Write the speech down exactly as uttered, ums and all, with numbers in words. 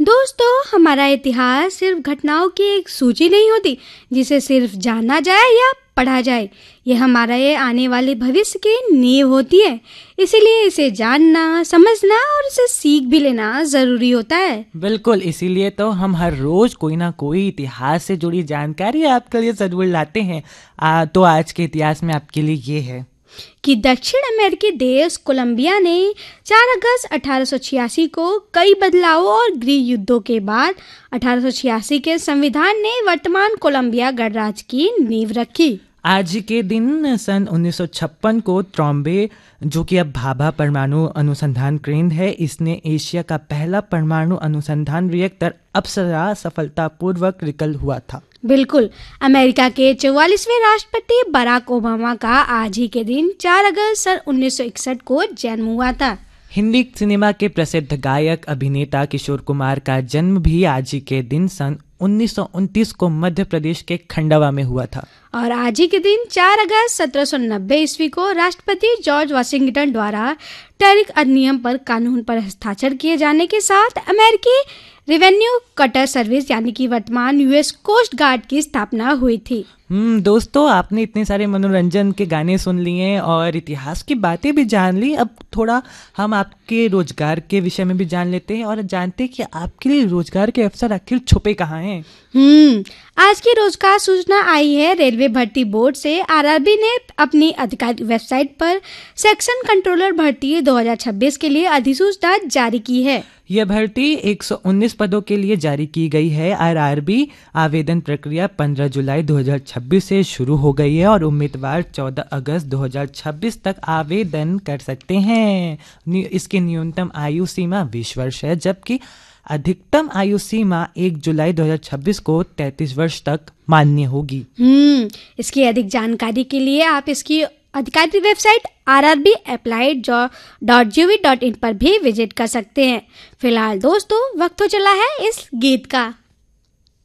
दोस्तों, हमारा इतिहास सिर्फ घटनाओं की एक सूची नहीं होती जिसे सिर्फ जाना जाए या पढ़ा जाए। ये हमारा ये आने वाले भविष्य की नींव होती है। इसीलिए इसे जानना, समझना और इसे सीख भी लेना जरूरी होता है। बिल्कुल, इसीलिए तो हम हर रोज कोई ना कोई इतिहास से जुड़ी जानकारी आपके लिए जरूर लाते हैं। आ, तो आज के इतिहास में आपके लिए ये है कि दक्षिण अमेरिकी देश कोलंबिया ने चार अगस्त अठारह सौ छियासी को कई बदलावों और गृह युद्धों के बाद अठारह सौ छियासी के संविधान ने वर्तमान कोलंबिया गणराज्य की नींव रखी। आज के दिन सन उन्नीस सौ छप्पन को ट्रॉम्बे, जो कि अब भाभा परमाणु अनुसंधान केंद्र है, इसने एशिया का पहला परमाणु अनुसंधान रिएक्टर अप्सरा सफलतापूर्वक विकल हुआ था। बिल्कुल, अमेरिका के चौवालीसवें राष्ट्रपति बराक ओबामा का आज ही के दिन चार अगस्त सन उन्नीस सौ इकसठ को जन्म हुआ था। हिंदी सिनेमा के प्रसिद्ध गायक अभिनेता किशोर कुमार का जन्म भी आज ही के दिन सन उन्नीस सौ उनतीस को मध्य प्रदेश के खंडवा में हुआ था। और आज ही के दिन चार अगस्त सत्रह सौ नब्बे ईस्वी को राष्ट्रपति जॉर्ज वाशिंगटन द्वारा टैरिफ अधिनियम पर कानून पर हस्ताक्षर किए जाने के साथ अमेरिकी रेवेन्यू कटर सर्विस यानी कि वर्तमान यूएस कोस्ट गार्ड की स्थापना हुई थी। हम्म दोस्तों, आपने इतने सारे मनोरंजन के गाने सुन लिए और इतिहास की बातें भी जान ली। अब थोड़ा हम आपके रोजगार के विषय में भी जान लेते हैं और जानते हैं कि आपके लिए रोजगार के अवसर आखिर छुपे कहाँ हैं। हम्म आज की रोजगार सूचना आई है रेलवे भर्ती बोर्ड से। आरआरबी ने अपनी आधिकारिक वेबसाइट पर सेक्शन कंट्रोलर भर्ती दो हज़ार छब्बीस के लिए अधिसूचना जारी की है। यह भर्ती एक सौ उन्नीस पदों के लिए जारी की गई है। आरआरबी आवेदन प्रक्रिया पंद्रह जुलाई दो हज़ार छब्बीस से शुरू हो गई है और उम्मीदवार चौदह अगस्त दो हज़ार छब्बीस तक आवेदन कर सकते हैं। इसकी न्यूनतम आयु सीमा बीस वर्ष है, जबकि अधिकतम आयु सीमा एक जुलाई दो हज़ार छब्बीस को तैंतीस वर्ष तक मान्य होगी। हम्म इसकी अधिक जानकारी के लिए आप इसकी आधिकारिक website R R be applied dot G O V dot in पर भी विजिट कर सकते हैं। फिलहाल दोस्तों, वक्त हो चला है इस गीत का।